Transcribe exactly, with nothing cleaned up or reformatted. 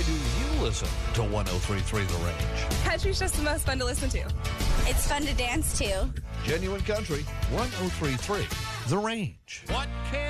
Why do you listen to one oh three point three The Range? Country's just the most fun to listen to. It's fun to dance to. Genuine Country, one oh three point three The Range. What can